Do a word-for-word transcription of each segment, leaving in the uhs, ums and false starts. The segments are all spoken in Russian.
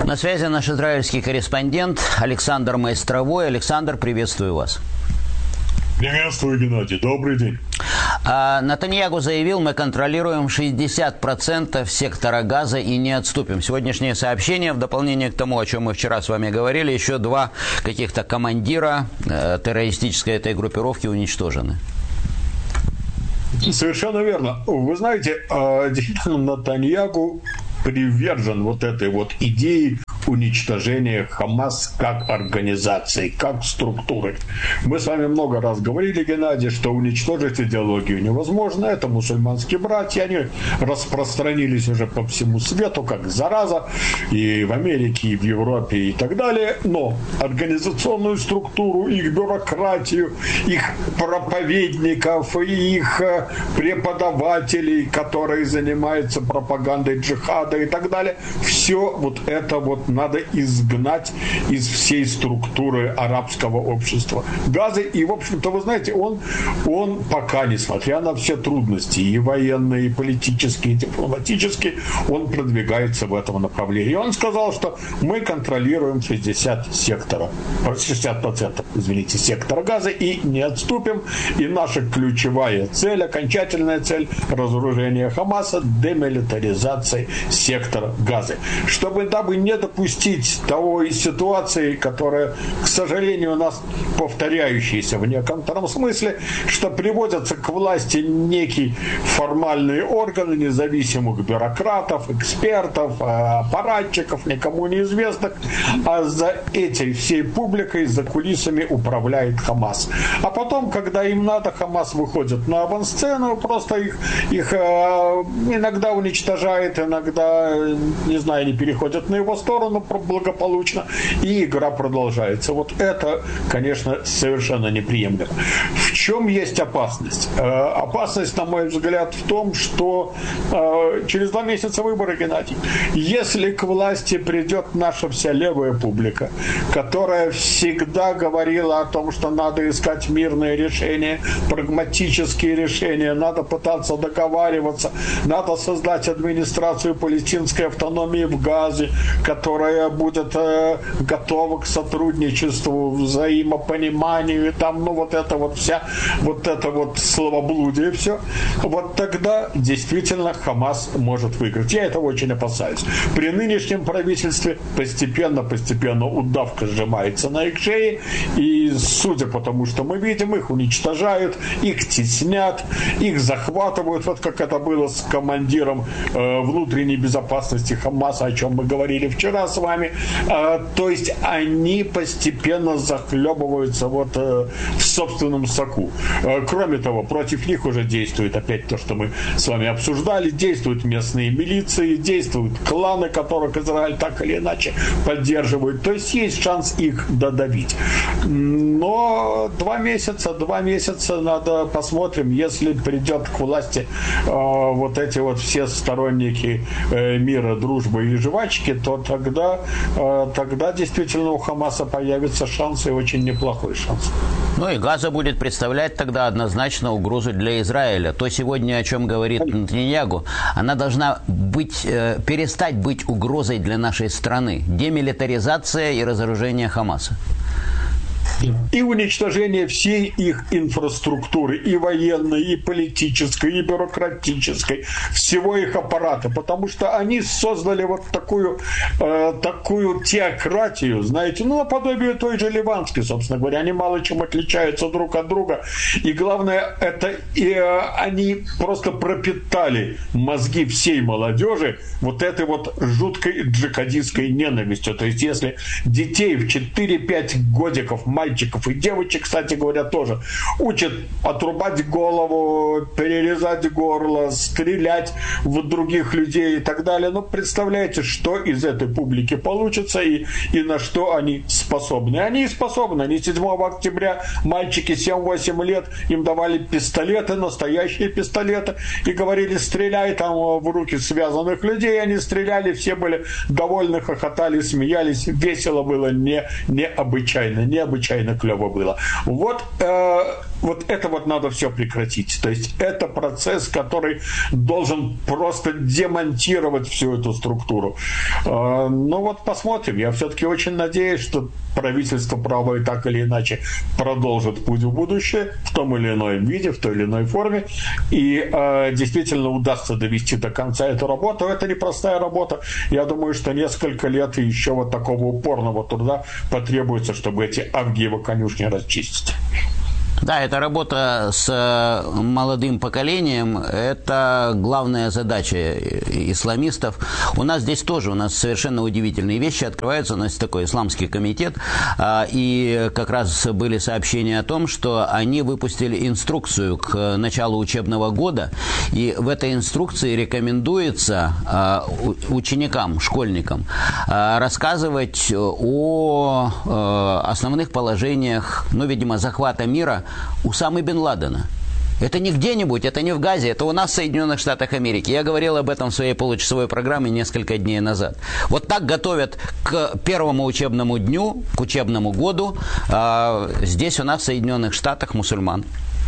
На связи наш израильский корреспондент Александр Майстровой. Александр, приветствую вас. Приветствую, Геннадий. Добрый день. А, Нетаньяху заявил, мы контролируем шестьдесят процентов сектора Газа и не отступим. Сегодняшнее сообщение, в дополнение к тому, о чем мы вчера с вами говорили, еще два каких-то командира э, террористической этой группировки уничтожены. Совершенно верно. Вы знаете, действительно, Нетаньяху привержен вот этой вот идее уничтожения Хамас как организации, как структуры. Мы с вами много раз говорили, Геннадий, что уничтожить идеологию невозможно. Это мусульманские братья, они распространились уже по всему свету, как зараза, и в Америке, и в Европе, и так далее. Но организационную структуру, их бюрократию, их проповедников, их преподавателей, которые занимаются пропагандой джихада и так далее, все вот это вот надо изгнать из всей структуры арабского общества Газы. И, в общем-то, вы знаете, он, он пока, несмотря на все трудности, и военные, и политические, и дипломатические, он продвигается в этом направлении. И он сказал, что мы контролируем шестьдесят секторов, шестьдесят процентов, извините, сектора Газа и не отступим. И наша ключевая цель, окончательная цель разоружения Хамаса, демилитаризация сектора Газы. Чтобы, дабы не допустить того ситуации, которая, к сожалению, у нас повторяющаяся в некотором смысле, что приводятся к власти некие формальные органы независимых бюрократов, экспертов, аппаратчиков, никому неизвестных, а за этой всей публикой, за кулисами управляет Хамас. А потом, когда им надо, Хамас выходит на авансцену, просто их, их иногда уничтожает, иногда, не знаю, они переходят на его сторону благополучно, и игра продолжается. Вот это, конечно, совершенно неприемлемо. В чем есть опасность? Опасность, на мой взгляд, в том, что через два месяца выборы, Геннадий. Если к власти придет наша вся левая публика, которая всегда говорила о том, что надо искать мирные решения, прагматические решения, надо пытаться договариваться, надо создать администрацию палестинской автономии в Газе, которая будет э, готова к сотрудничеству, взаимопониманию, там, ну, вот это вот вся, вот это вот словоблудие все, вот тогда действительно Хамас может выиграть. Я этого очень опасаюсь. При нынешнем правительстве постепенно-постепенно удавка сжимается на их шее, и судя по тому, что мы видим, их уничтожают, их теснят, их захватывают, вот как это было с командиром э, внутренней безопасности Хамаса, о чем мы говорили вчера с вами. А, то есть они постепенно захлебываются вот а, в собственном соку. А, кроме того, против них уже действует опять то, что мы с вами обсуждали, действуют местные милиции, действуют кланы, которых Израиль так или иначе поддерживает. То есть есть шанс их додавить. Но два месяца, два месяца надо посмотрим, если придет к власти а, вот эти вот все сторонники а, мира, дружбы и жвачки, то тогда, тогда действительно у Хамаса появится шанс, и очень неплохой шанс. Ну и Газа будет представлять тогда однозначно угрозу для Израиля. То сегодня, о чем говорит Нетаньяху, она должна быть, э, перестать быть угрозой для нашей страны. Демилитаризация и разоружение Хамаса. И уничтожение всей их инфраструктуры, и военной, и политической, и бюрократической, всего их аппарата, потому что они создали вот такую, э, такую теократию, знаете, ну, наподобие той же ливанской, собственно говоря, они мало чем отличаются друг от друга, и главное, это э, они просто пропитали мозги всей молодежи вот этой вот жуткой джихадистской ненавистью, то есть если детей в четыре-пять годиков, мальчиков и девочек, кстати говоря, тоже учат отрубать голову, перерезать горло, стрелять в других людей и так далее. Ну, представляете, что из этой публики получится и, и на что они способны. Они способны. Они седьмого октября, мальчики семь-восемь лет, им давали пистолеты, настоящие пистолеты, и говорили, стреляй там в руки связанных людей. Они стреляли, все были довольны, хохотали, смеялись. Весело было не, необычайно, необычайно клево было. Вот э, вот это вот надо все прекратить. То есть это процесс, который должен просто демонтировать всю эту структуру. Ну вот посмотрим. Я все-таки очень надеюсь, что правительство правое так или иначе продолжит путь в будущее в том или ином виде, в той или иной форме. И э, действительно удастся довести до конца эту работу. Это непростая работа. Я думаю, что несколько лет и еще вот такого упорного труда потребуется, чтобы эти Авгиевы конюшни расчистить. Да, эта работа с молодым поколением – это главная задача исламистов. У нас здесь тоже, у нас совершенно удивительные вещи открываются. У нас такой исламский комитет, и как раз были сообщения о том, что они выпустили инструкцию к началу учебного года, и в этой инструкции рекомендуется ученикам, школьникам рассказывать о основных положениях, ну, видимо, захвата мира Усамы бен Ладена. Это не где-нибудь, это не в Газе, это у нас в Соединенных Штатах Америки. Я говорил об этом в своей получасовой программе несколько дней назад. Вот так готовят к первому учебному дню, к учебному году э, здесь у нас в Соединенных Штатах мусульман.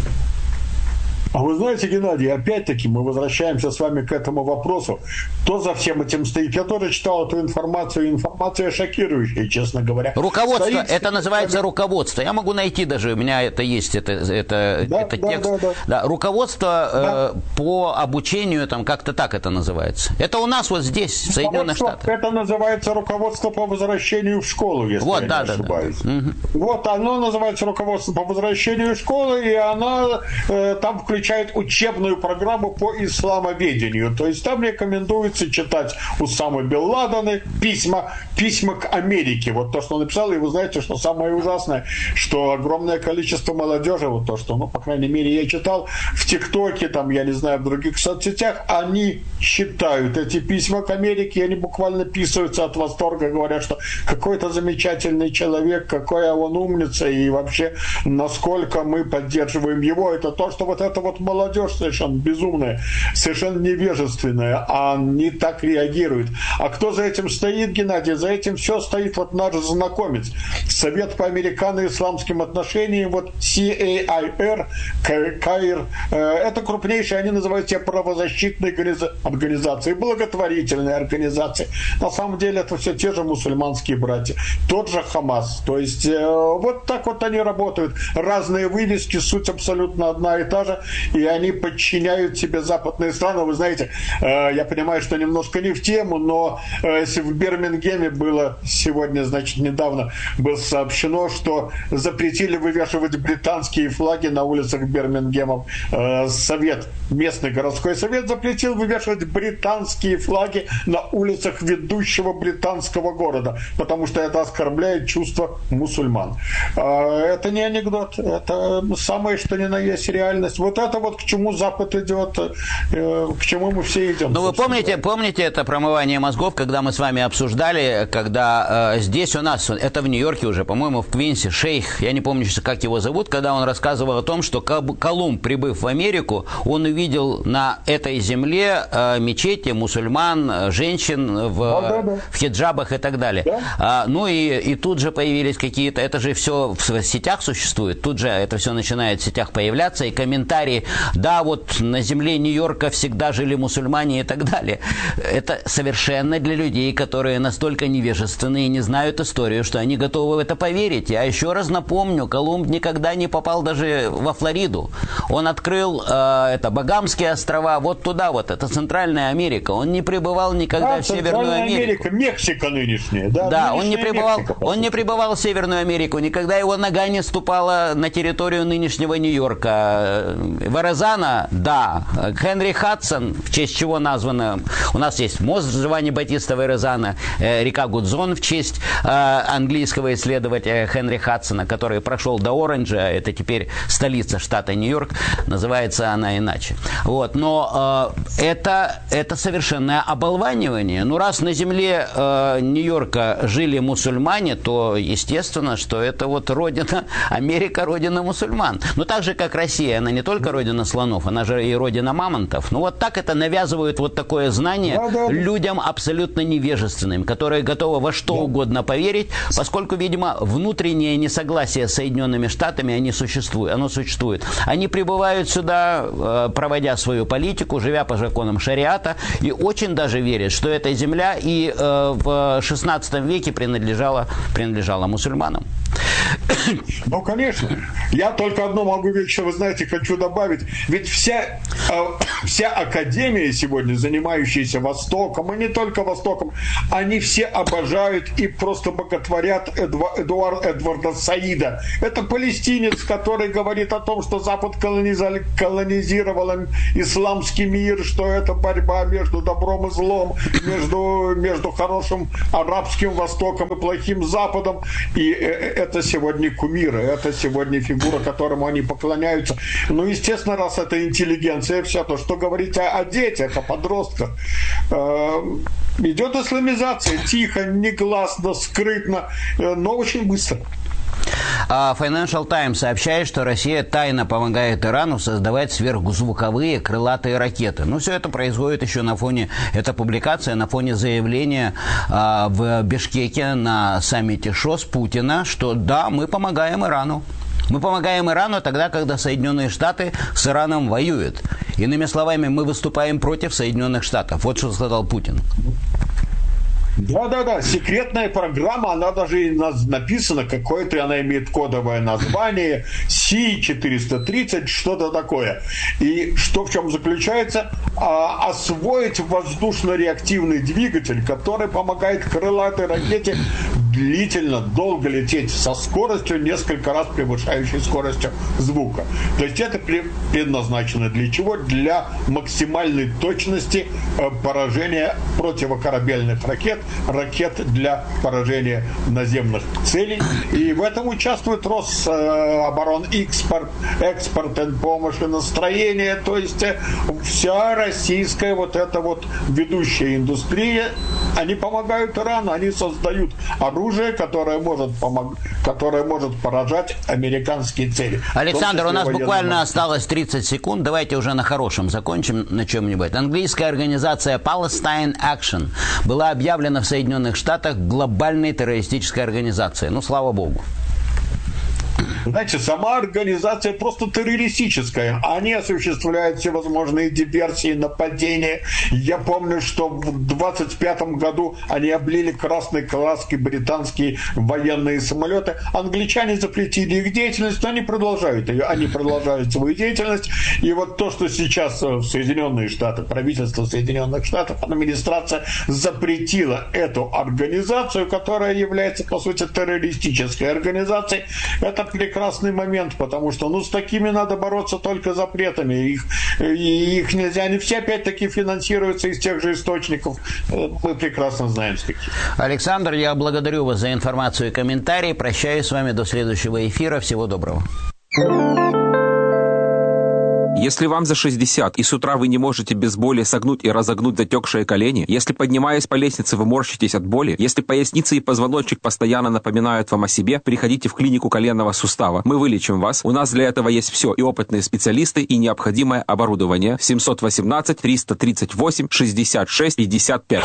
А вы знаете, Геннадий, опять-таки мы возвращаемся с вами к этому вопросу. Кто за всем этим стоит? Я тоже читал эту информацию. Информация шокирующая, честно говоря. Руководство. Стоит... Это называется руководство. Я могу найти даже, у меня это есть, это, это, да, это да, текст. Да, да. Да, руководство да. э, по обучению, там как-то так это называется. Это у нас вот здесь, в Соединенных Штатах. Это называется руководство по возвращению в школу, если вот, я да, не да, ошибаюсь. Да, да. Вот оно называется руководство по возвращению в школу, и она э, там включает включает учебную программу по исламоведению. То есть там рекомендуется читать Усамы бен Ладена письма, письма к Америке. Вот то, что он написал. И вы знаете, что самое ужасное, что огромное количество молодежи, вот то, что, ну, по крайней мере, я читал в ТикТоке, там, я не знаю, в других соцсетях, они читают эти письма к Америке, и они буквально писаются от восторга, говорят, что какой-то замечательный человек, какая он умница, и вообще, насколько мы поддерживаем его. Это то, что вот эта вот молодежь совершенно безумная, совершенно невежественная, а они так реагируют. А кто за этим стоит, Геннадий? За этим все стоит вот наш знакомец. Совет по американо-исламским отношениям, вот си эй ай ар, КАИР, это крупнейшие, они называют себя правозащитной организацией, благотворительной организацией. На самом деле это все те же мусульманские братья. Тот же Хамас. То есть вот так вот они работают. Разные вывески, суть абсолютно одна и та же, и они подчиняют себе западные страны. Вы знаете, я понимаю, что немножко не в тему, но в Бирмингеме было сегодня, значит, недавно было сообщено, что запретили вывешивать британские флаги на улицах Бирмингема. Совет, местный городской совет запретил вывешивать британские флаги на улицах ведущего британского города, потому что это оскорбляет чувства мусульман. Это не анекдот, это самое, что ни на есть реальность. Вот это вот к чему Запад идет, к чему мы все идем. Ну, вы помните, помните это промывание мозгов, когда мы с вами обсуждали, когда э, здесь у нас, это в Нью-Йорке уже, по-моему, в Квинсе, шейх, я не помню, как его зовут, когда он рассказывал о том, что Колумб, прибыв в Америку, он увидел на этой земле э, мечети мусульман, женщин в, да, да, да. в хиджабах и так далее. Да? А, ну и, и тут же появились какие-то, это же все в сетях существует, тут же это все начинает в сетях появляться, и комментарии, да, вот на земле Нью-Йорка всегда жили мусульмане и так далее. Это совершенно для людей, которые настолько невежественны и не знают историю, что они готовы в это поверить. Я еще раз напомню, Колумб никогда не попал даже во Флориду. Он открыл э, это Багамские острова, вот туда вот, это Центральная Америка. Он не прибывал никогда да, в Северную Америку. Америка, Мексика нынешняя. Да, да он, не прибывал, Мексика, он не прибывал в Северную Америку, никогда его нога не ступала на территорию нынешнего Нью-Йорка. Веразана, да. Хенри Хадсон, в честь чего названо, у нас есть мост Джованни Батиста Веразана, э, река Гудзон в честь э, английского исследователя Хенри Хадсона, который прошел до Оранжа, это теперь столица штата Нью-Йорк, называется она иначе. Вот. Но э, это, это совершенное оболванивание. Ну, раз на земле э, Нью-Йорка жили мусульмане, то естественно, что это вот родина, Америка, родина мусульман. Но так же, как Россия, она не только родина родина слонов, она же и родина мамонтов. Ну вот так это навязывают вот такое знание да, да, да. людям абсолютно невежественным, которые готовы во что да. угодно поверить, поскольку, видимо, внутреннее несогласие с Соединенными Штатами они существуют, оно существует. Они прибывают сюда, проводя свою политику, живя по законам шариата, и очень даже верят, что эта земля и в шестнадцатом веке принадлежала, принадлежала мусульманам. Ну, конечно. Я только одно могу вещь, вы знаете, хочу добавить. Ведь вся, э, вся академия сегодня, занимающаяся Востоком, и не только Востоком, они все обожают и просто боготворят Эдва, Эдуар, Эдварда Саида. Это палестинец, который говорит о том, что Запад колонизировал исламский мир, что это борьба между добром и злом, между, между хорошим арабским Востоком и плохим Западом. И это сегодня кумир, это сегодня фигура, которому они поклоняются. Ну, естественно, раз это интеллигенция, все то, что говорить о, о детях, о подростках. Э, идет исламизация, тихо, негласно, скрытно, э, но очень быстро. Financial Times сообщает, что Россия тайно помогает Ирану создавать сверхзвуковые крылатые ракеты. Ну, все это происходит еще на фоне, эта публикация на фоне заявления а, в Бишкеке на саммите ШОС Путина, что да, мы помогаем Ирану. Мы помогаем Ирану тогда, когда Соединенные Штаты с Ираном воюют. Иными словами, мы выступаем против Соединенных Штатов. Вот что сказал Путин. Да-да-да, секретная программа, она даже и написана, какое-то она имеет кодовое название, Си четыреста тридцать, что-то такое. И что в чем заключается? А, освоить воздушно-реактивный двигатель, который помогает крылатой ракете длительно, долго лететь со скоростью, несколько раз превышающей скоростью звука. То есть это предназначено для чего? Для максимальной точности поражения противокорабельных ракет, ракет для поражения наземных целей. И в этом участвует Рособоронэкспорт, экспорт, помощностроение, то есть вся российская вот эта вот ведущая индустрия, они помогают Ирану, они создают оружие, которое может, помог... которое может поражать американские цели. Александр, у нас буквально военного... осталось тридцать секунд, давайте уже на хорошем закончим, на чем-нибудь. Английская организация Palestine Action была объявлена в Соединенных Штатах глобальной террористической организацией. Ну, слава богу. Знаете, сама организация просто террористическая. Они осуществляют всевозможные диверсии, нападения. Я помню, что в двадцать пятом году они облили красной краской британские военные самолеты. Англичане запретили их деятельность, но они продолжают ее. Они продолжают свою деятельность. И вот то, что сейчас в Соединенные Штаты, правительство Соединенных Штатов, администрация запретила эту организацию, которая является, по сути, террористической организацией, это прекрасный момент, потому что ну, с такими надо бороться только запретами. Их, их нельзя, они все опять-таки финансируются из тех же источников. Мы прекрасно знаем, с каких. Александр, я благодарю вас за информацию и комментарии. Прощаюсь с вами до следующего эфира. Всего доброго. Если вам за шестьдесят, и с утра вы не можете без боли согнуть и разогнуть затекшие колени, если, поднимаясь по лестнице, вы морщитесь от боли, если поясница и позвоночник постоянно напоминают вам о себе, приходите в клинику коленного сустава. Мы вылечим вас. У нас для этого есть все, и опытные специалисты, и необходимое оборудование. семь один восемь триста тридцать восемь шестьдесят шесть пятьдесят пять.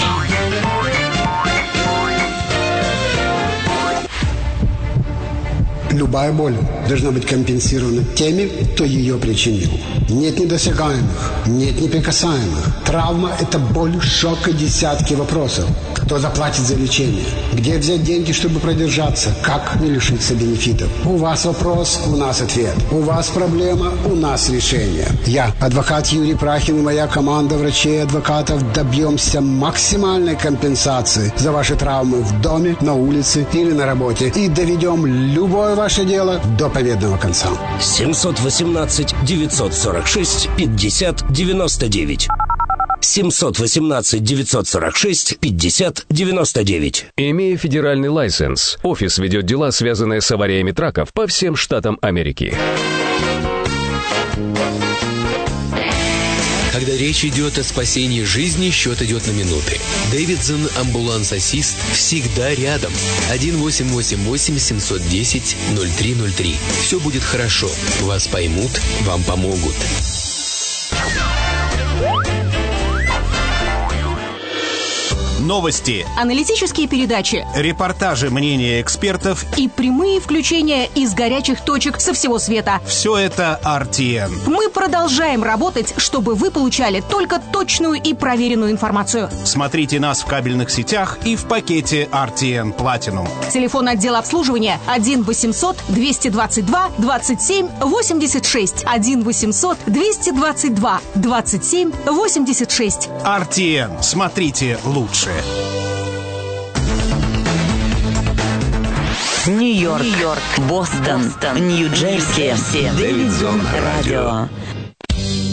Любая боль должна быть компенсирована теми, кто ее причинил. Нет недосягаемых, нет неприкасаемых. Травма – это боль, шок и десятки вопросов. Кто заплатит за лечение? Где взять деньги, чтобы продержаться? Как не лишиться бенефитов? У вас вопрос, у нас ответ. У вас проблема, у нас решение. Я, адвокат Юрий Прахин и моя команда врачей и адвокатов добьемся максимальной компенсации за ваши травмы в доме, на улице или на работе. И доведем любое ваше дело до победного конца. семь один восемь девятьсот сорок шесть пятьдесят девяносто девять. семь один восемь девятьсот сорок шесть пятьдесят девяносто девять. Имея федеральный лайсенс, офис ведет дела, связанные с авариями траков по всем штатам Америки. Когда речь идет о спасении жизни, счет идет на минуты. Дэвидсон Амбуланс-Ассист всегда рядом. один восемь восемь восемь семь один ноль ноль три ноль три. Все будет хорошо. Вас поймут, вам помогут. Новости, аналитические передачи, репортажи, мнения экспертов и прямые включения из горячих точек со всего света. Все это ар ти эн. Мы продолжаем работать, чтобы вы получали только точную и проверенную информацию. Смотрите нас в кабельных сетях и в пакете ар ти эн Platinum. Телефон отдела обслуживания один восемьсот двести двадцать два двадцать семь восемьдесят шесть. один восемьсот двести двадцать два двадцать семь восемьдесят шесть. ар ти эн. Смотрите лучше. Нью-Йорк, Нью-Йорк, Бостон, Бостон, Нью-Джерси, Дэвидсон Радио.